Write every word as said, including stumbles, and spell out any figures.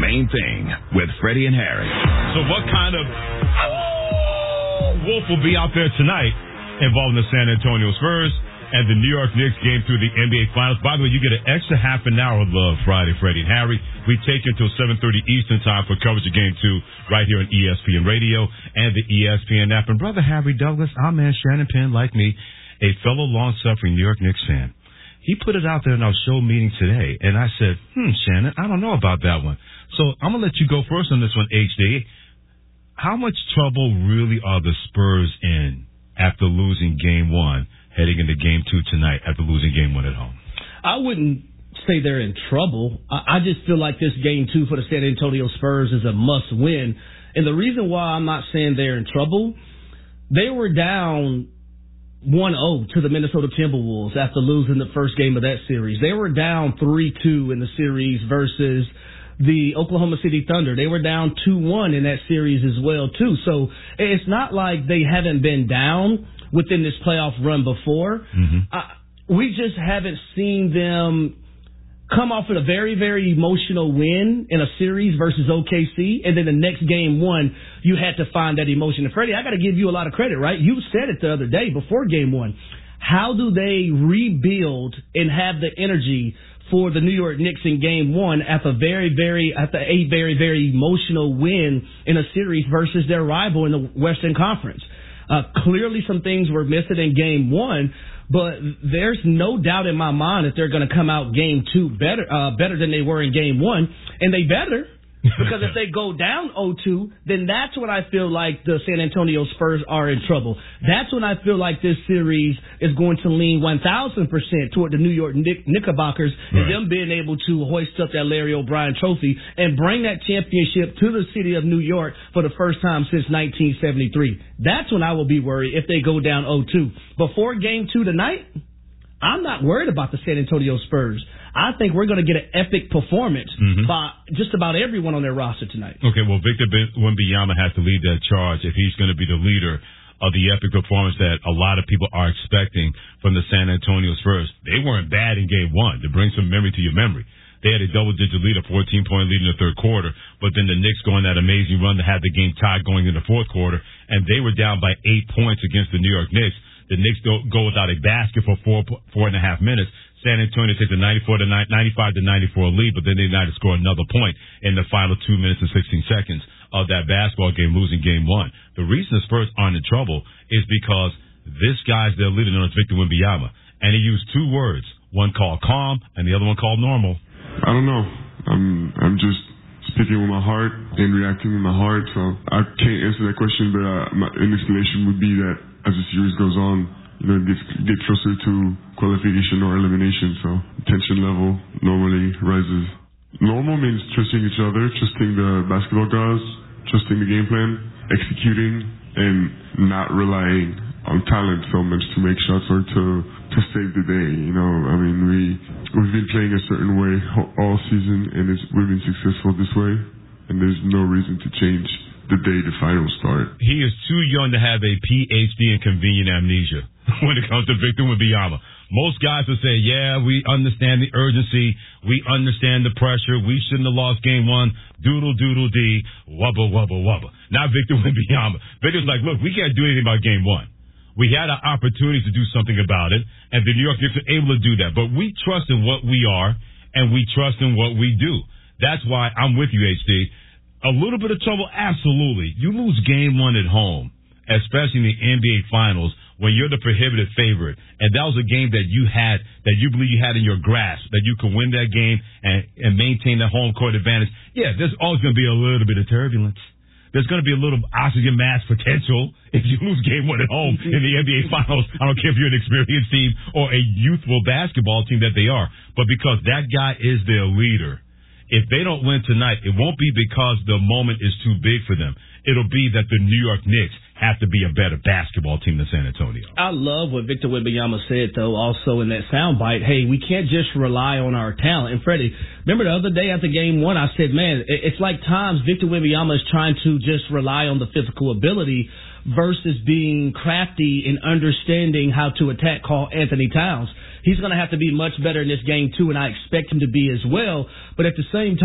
Main Thing with Freddie and Harry. So what kind of oh, wolf will be out there tonight involving the San Antonio Spurs and the New York Knicks game through the N B A Finals? By the way, you get an extra half an hour of love Friday, Freddie and Harry. We take you until seven thirty Eastern time for coverage of Game two right here on E S P N Radio and the E S P N app. And Brother Harry Douglas, our man Shannon Penn, like me, a fellow long-suffering New York Knicks fan. He put it out there in our show meeting today, and I said, hmm, Shannon, I don't know about that one. So I'm going to let you go first on this one, H D. How much trouble really are the Spurs in after losing game one, heading into game two tonight after losing game one at home? I wouldn't say they're in trouble. I just feel like this game two for the San Antonio Spurs is a must-win. And the reason why I'm not saying they're in trouble, they were down one oh to the Minnesota Timberwolves after losing the first game of that series. They were down three two in the series versus the Oklahoma City Thunder. They were down two one in that series as well, too. So it's not like they haven't been down within this playoff run before. Mm-hmm. I, we just haven't seen them come off with a very, very emotional win in a series versus O K C, and then the next game one, you had to find that emotion. And Freddie, I got to give you a lot of credit, right? You said it the other day before game one. How do they rebuild and have the energy for the New York Knicks in game one after very, very, after a very, very emotional win in a series versus their rival in the Western Conference? Uh, clearly some things were missing in game one, but there's no doubt in my mind that they're going to come out game two better, uh, better than they were in game one, and they better. Because if they go down oh two, then that's when I feel like the San Antonio Spurs are in trouble. That's when I feel like this series is going to lean one thousand percent toward the New York Knick- Knickerbockers right. and them being able to hoist up that Larry O'Brien trophy and bring that championship to the city of New York for the first time since nineteen seventy-three. That's when I will be worried if they go down oh two. Before game two tonight, I'm not worried about the San Antonio Spurs. I think we're going to get an epic performance mm-hmm. by just about everyone on their roster tonight. Okay, well, Victor Wembanyama has to lead that charge if he's going to be the leader of the epic performance that a lot of people are expecting from the San Antonio Spurs. They weren't bad in game one. To bring some memory to your memory, they had a double-digit lead, a fourteen-point lead in the third quarter, but then the Knicks go on that amazing run to have the game tied going in the fourth quarter, and they were down by eight points against the New York Knicks. The Knicks go, go without a basket for four, four and a half minutes. San Antonio takes a ninety-four to ninety-five to ninety-four lead, but then they denied to score another point in the final two minutes and sixteen seconds of that basketball game, losing game one. The reason the Spurs aren't in trouble is because this guy's their leader, known as Victor Wembanyama, and he used two words, one called calm and the other one called normal. I don't know. I'm I'm just speaking with my heart and reacting with my heart, so I can't answer that question, but uh, my, an explanation would be that as the series goes on, you know, it gets get closer to qualification or elimination, so tension level normally rises. Normal means trusting each other, trusting the basketball guys, trusting the game plan, executing, and not relying on talent so much to make shots or to to save the day. You know, I mean, we we've been playing a certain way all season, and it's, we've been successful this way, and there's no reason to change the day the finals start. He is too young to have a P H D in convenient amnesia when it comes to Victor Wembanyama. Most guys will say, yeah, we understand the urgency. We understand the pressure. We shouldn't have lost game one. Doodle, doodle, dee, wubba, wubba, wubba. Not Victor Wembanyama. Victor's like, look, we can't do anything about game one. We had an opportunity to do something about it, and the New York Knicks are able to do that. But we trust in what we are, and we trust in what we do. That's why I'm with you, H D. A little bit of trouble, absolutely. You lose game one at home, especially in the N B A Finals, when you're the prohibitive favorite, and that was a game that you had, that you believe you had in your grasp, that you could win that game and, and maintain the home court advantage. Yeah, there's always going to be a little bit of turbulence. There's going to be a little oxygen mask potential if you lose game one at home in the N B A Finals. I don't care if you're an experienced team or a youthful basketball team that they are, but because that guy is their leader. If they don't win tonight, it won't be because the moment is too big for them. It'll be that the New York Knicks have to be a better basketball team than San Antonio. I love what Victor Wembanyama said, though, also in that soundbite. Hey, we can't just rely on our talent. And, Freddie, remember the other day after game one, I said, man, it's like times Victor Wembanyama is trying to just rely on the physical ability versus being crafty and understanding how to attack Karl Anthony Towns. He's going to have to be much better in this game, too, and I expect him to be as well. But at the same time,